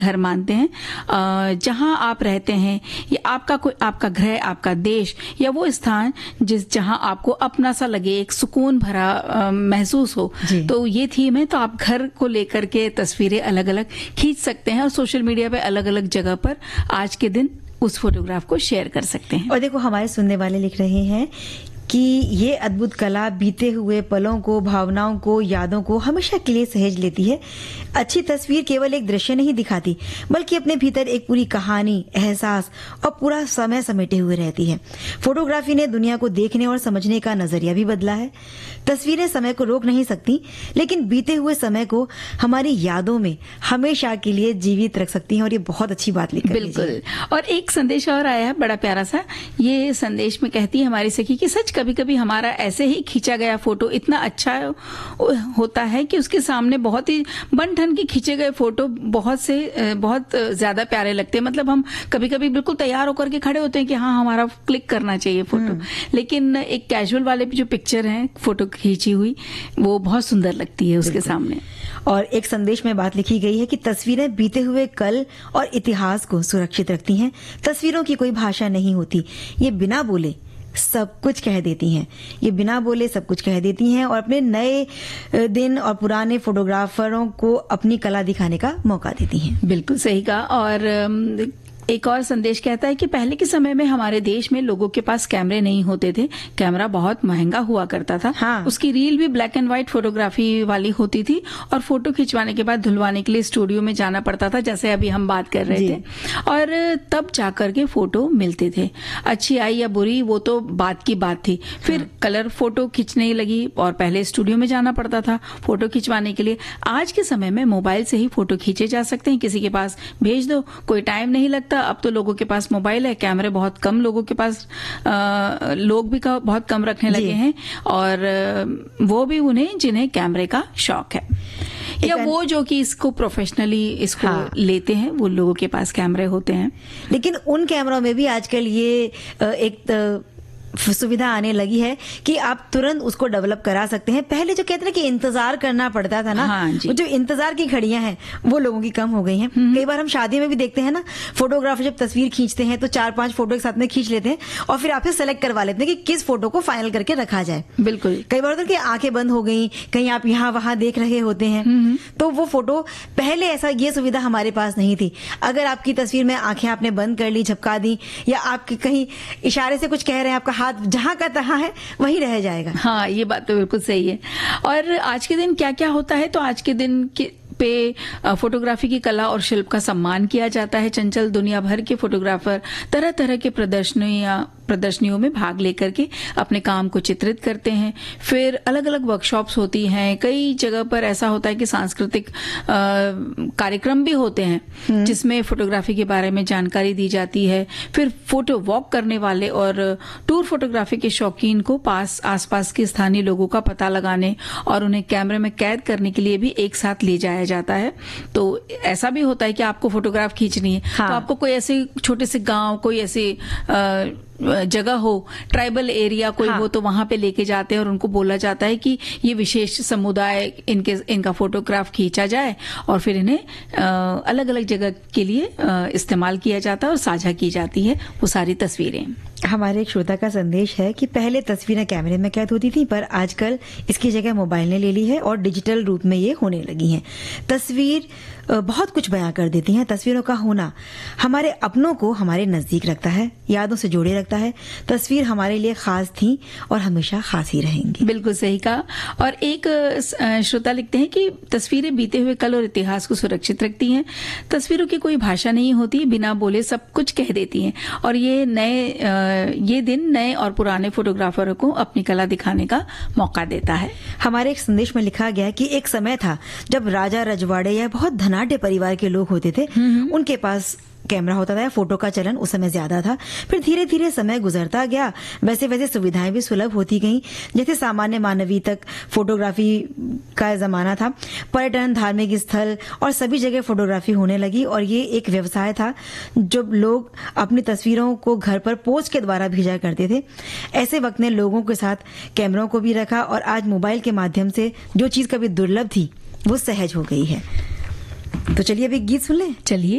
घर मानते हैं जहां आप रहते हैं, या आपका घर, आपका देश, या वो स्थान जहां आपको अपना सा लगे, एक सुकून भरा महसूस हो। तो ये थीम है। तो आप घर को लेकर के तस्वीरें अलग अलग खींच सकते हैं और सोशल मीडिया पे अलग अलग जगह पर आज के दिन उस फोटोग्राफ को शेयर कर सकते हैं। और देखो, हमारे सुनने वाले लिख रहे हैं कि ये अद्भुत कला बीते हुए पलों को, भावनाओं को, यादों को हमेशा के लिए सहेज लेती है। अच्छी तस्वीर केवल एक दृश्य नहीं दिखाती, बल्कि अपने भीतर एक पूरी कहानी, एहसास और पूरा समय समेटे हुए रहती है। फोटोग्राफी ने दुनिया को देखने और समझने का नजरिया भी बदला है। तस्वीरें समय को रोक नहीं सकती, लेकिन बीते हुए समय को हमारी यादों में हमेशा के लिए जीवित रख सकती हैं। और ये बहुत अच्छी बात लिखी। बिल्कुल। और एक संदेश और आया है, बड़ा प्यारा सा। ये संदेश में कहती है हमारी सखी कि सच कभी कभी हमारा ऐसे ही खींचा गया फोटो इतना अच्छा होता है कि उसके सामने बहुत ही बन ठन के खींचे गए फोटो बहुत ज्यादा प्यारे लगते हैं। मतलब हम कभी कभी बिल्कुल तैयार होकर के खड़े होते हैं कि हाँ, हमारा क्लिक करना चाहिए फोटो, लेकिन एक कैजुअल वाले जो पिक्चर है, फोटो खींची हुई, वो बहुत सुंदर लगती है उसके सामने। और एक संदेश में बात लिखी गई है कि तस्वीरें बीते हुए कल और इतिहास को सुरक्षित रखती हैं। तस्वीरों की कोई भाषा नहीं होती, ये बिना बोले सब कुछ कह देती हैं। ये बिना बोले सब कुछ कह देती हैं और अपने नए दिन और पुराने फोटोग्राफरों को अपनी कला दिखाने का मौका देती हैं। बिल्कुल सही कहा। और एक और संदेश कहता है कि पहले के समय में हमारे देश में लोगों के पास कैमरे नहीं होते थे। कैमरा बहुत महंगा हुआ करता था। हाँ। उसकी रील भी ब्लैक एंड व्हाइट फोटोग्राफी वाली होती थी और फोटो खिंचवाने के बाद धुलवाने के लिए स्टूडियो में जाना पड़ता था, जैसे अभी हम बात कर रहे थे। और तब जाकर के फोटो मिलते थे। अच्छी आई या बुरी, वो तो बात की बात थी। फिर कलर फोटो खींचने लगी और पहले स्टूडियो में जाना पड़ता था फोटो खिंचवाने के लिए। आज के समय में मोबाइल से ही फोटो खींचे जा सकते हैं। किसी के पास भेज दो, कोई टाइम नहीं लगता। अब तो लोगों के पास मोबाइल है, कैमरे बहुत कम लोगों के पास, लोग भी बहुत कम रखने लगे हैं, और वो भी उन्हें जिन्हें कैमरे का शौक है, या वो जो कि इसको प्रोफेशनली लेते हैं, वो लोगों के पास कैमरे होते हैं। लेकिन उन कैमरों में भी आजकल ये एक सुविधा आने लगी है कि आप तुरंत उसको डेवलप करा सकते हैं। पहले जो कहते हैं कि इंतजार करना पड़ता था ना, वो जो इंतजार की घड़ियां हैं वो लोगों की कम हो गई हैं। कई बार हम शादी में भी देखते हैं ना, फोटोग्राफर जब तस्वीर खींचते हैं तो 4-5 फोटो एक साथ में खींच लेते हैं और फिर आपसे सेलेक्ट करवा लेते हैं कि किस फोटो को फाइनल करके रखा जाए। बिल्कुल। कई बार होता है कि आंखें बंद हो गई, कहीं आप यहाँ वहां देख रहे होते हैं, तो वो फोटो, पहले ऐसा ये सुविधा हमारे पास नहीं थी। अगर आपकी तस्वीर में आंखें आपने बंद कर ली, झपका दी, या आपके कहीं इशारे से कुछ कह रहे हैं, आपका हाथ जहां का तहां है वहीं रह जाएगा। हाँ, ये बात तो बिल्कुल सही है। और आज के दिन क्या क्या होता है, तो आज के दिन पे फोटोग्राफी की कला और शिल्प का सम्मान किया जाता है। चंचल दुनिया भर के फोटोग्राफर तरह तरह के प्रदर्शनियों में भाग लेकर के अपने काम को चित्रित करते हैं। फिर अलग अलग वर्कशॉप्स होती हैं। कई जगह पर ऐसा होता है कि सांस्कृतिक कार्यक्रम भी होते हैं जिसमें फोटोग्राफी के बारे में जानकारी दी जाती है। फिर फोटो वॉक करने वाले और टूर फोटोग्राफी के शौकीन को आसपास के स्थानीय लोगों का पता लगाने और उन्हें कैमरे में कैद करने के लिए भी एक साथ ले जाया जाता है। तो ऐसा भी होता है कि आपको फोटोग्राफ खींचनी है, तो आपको कोई ऐसे छोटे से गांव, कोई ऐसे जगह हो, ट्राइबल एरिया कोई हो, तो वहां पे लेके जाते हैं और उनको बोला जाता है कि ये विशेष समुदाय, इनका फोटोग्राफ खींचा जाए और फिर इन्हें अलग अलग जगह के लिए इस्तेमाल किया जाता है और साझा की जाती है वो सारी तस्वीरें। हमारे एक श्रोता का संदेश है कि पहले तस्वीरें कैमरे में कैद होती थी, पर आजकल इसकी जगह मोबाइल ने ले ली है और डिजिटल रूप में ये होने लगी हैं। तस्वीर बहुत कुछ बयां कर देती हैं। तस्वीरों का होना हमारे अपनों को हमारे नजदीक रखता है, यादों से जोड़े रखता है। तस्वीर हमारे लिए खास थी और हमेशा खास ही रहेंगी। बिल्कुल सही कहा। और एक श्रोता लिखते हैं कि तस्वीरें बीते हुए कल और इतिहास को सुरक्षित रखती हैं। तस्वीरों की कोई भाषा नहीं होती, बिना बोले सब कुछ कह देती हैं। और ये दिन नए और पुराने फोटोग्राफरों को अपनी कला दिखाने का मौका देता है। हमारे एक संदेश में लिखा गया कि एक समय था जब राजा रजवाड़े या बहुत धनाढ्य परिवार के लोग होते थे, उनके पास कैमरा होता था, फोटो का चलन उस समय ज्यादा था। फिर धीरे धीरे समय गुजरता गया, वैसे वैसे सुविधाएं भी सुलभ होती गईं। जैसे सामान्य मानवीय तक फोटोग्राफी का जमाना था, पर्यटन, धार्मिक स्थल और सभी जगह फोटोग्राफी होने लगी और ये एक व्यवसाय था जो लोग अपनी तस्वीरों को घर पर पोस्ट के द्वारा भेजा करते थे। ऐसे वक्त ने लोगों के साथ कैमरों को भी रखा और आज मोबाइल के माध्यम से जो चीज कभी दुर्लभ थी वो सहज हो गई है। तो चलिए अभी गीत सुन लें। चलिए।